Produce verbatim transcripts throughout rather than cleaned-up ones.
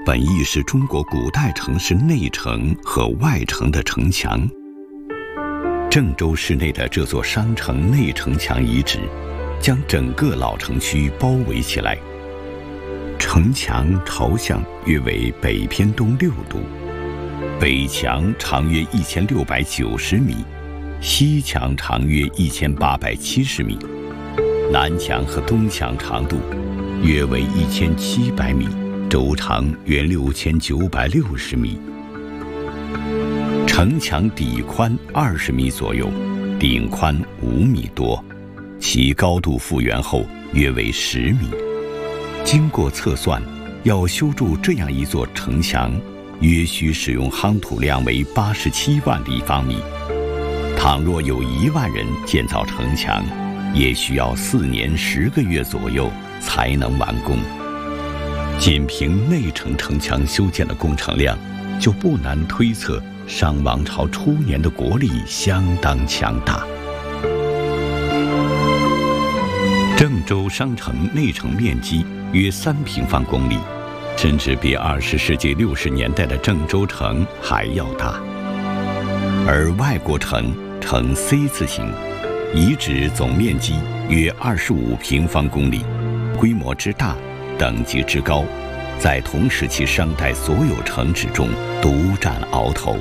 本意是中国古代城市内城和外城的城墙。郑州市内的这座商城内城墙遗址，将整个老城区包围起来。城墙朝向约为北偏东六度，北墙长约一千六百九十米，西墙长约一千八百七十米，南墙和东墙长度约为一千七百米，周长约六千九百六十米。城墙底宽二十米左右，顶宽五米多，其高度复原后约为十米。经过测算，要修筑这样一座城墙，约需使用夯土量为八十七万立方米。倘若有一万人建造城墙，也需要四年十个月左右才能完工。仅凭内城城墙修建的工程量，就不难推测商王朝初年的国力相当强大。郑州商城内城面积约三平方公里，甚至比二十世纪六十年代的郑州城还要大。而外国城呈 C 字形，遗址总面积约二十五平方公里，规模之大，等级之高，在同时期商代所有城址中独占鳌头。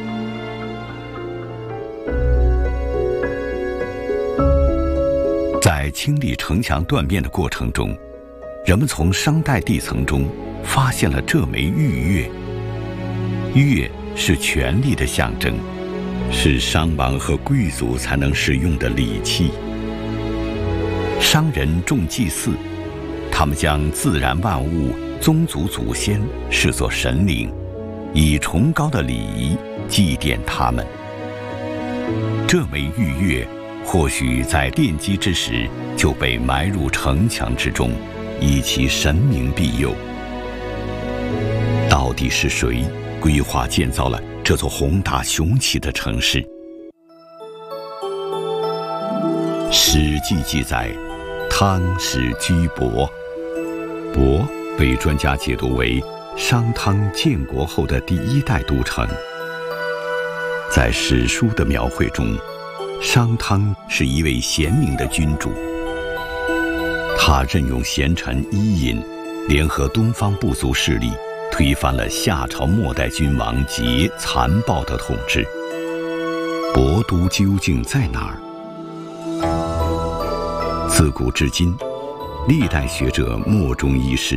在清理城墙断面的过程中，人们从商代地层中发现了这枚玉钺。钺是权力的象征，是商王和贵族才能使用的礼器。商人重祭祀，他们将自然万物、宗族祖先视作神灵，以崇高的礼仪祭奠他们。这枚玉钺或许在奠基之时就被埋入城墙之中，以其神明庇佑。到底是谁规划建造了这座宏大雄奇的城市？《史记》记载，汤始居亳，亳被专家解读为商汤建国后的第一代都城。在史书的描绘中，商汤是一位贤明的君主，他任用贤臣伊尹，联合东方部族势力，推翻了夏朝末代君王桀残暴的统治。亳都究竟在哪儿？自古至今，历代学者莫衷一是，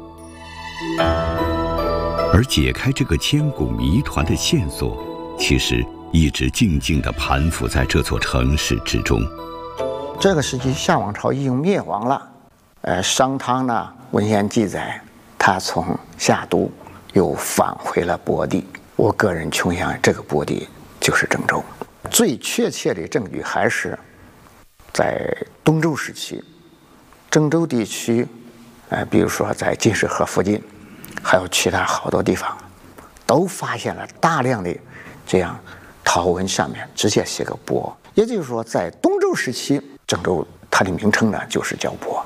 而解开这个千古谜团的线索，其实一直静静地盘伏在这座城市之中。 这个时期，夏王朝已经灭亡了。呃，商汤呢，文献记载，他从夏都又返回了亳地。我个人倾向这个亳地就是郑州。最确切的证据还是在东周时期，郑州地区，呃，比如说在金水河附近，还有其他好多地方，都发现了大量的这样陶文，上面直接写个亳。也就是说，在东周时期，郑州它的名称呢就是叫亳。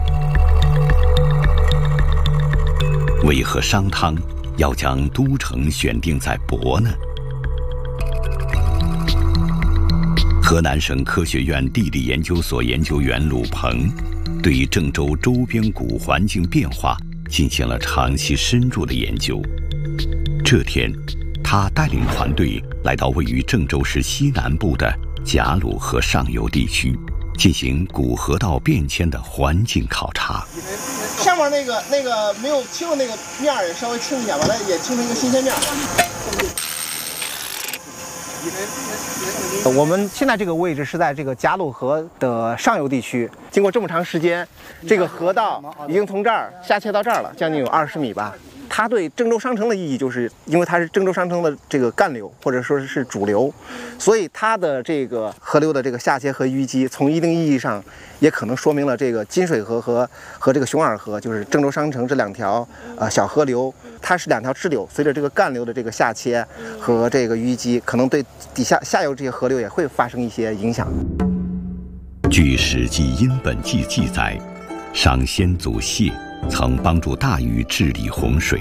为何商汤要将都城选定在亳呢？河南省科学院地理研究所研究员鲁鹏对郑州周边古环境变化进行了长期深入的研究。这天，他带领团队来到位于郑州市西南部的贾鲁河上游地区，进行古河道变迁的环境考察。 下面那个那个没有清的那个面儿也稍微清一下，把它也清成一个新鲜面。 我们现在这个位置是在这个贾鲁河的上游地区，经过这么长时间，这个河道已经从这儿下切到这儿了，将近有二十米吧。它对郑州商城的意义，就是因为它是郑州商城的这个干流，或者说是主流，所以它的这个河流的这个下切和淤积，从一定意义上也可能说明了这个金水河和和这个熊耳河，就是郑州商城这两条呃小河流，它是两条支流，随着这个干流的这个下切和这个淤积，可能对底下下游这些河流也会发生一些影响。 据《史记·殷本纪》记载，商先祖谢曾帮助大禹治理洪水。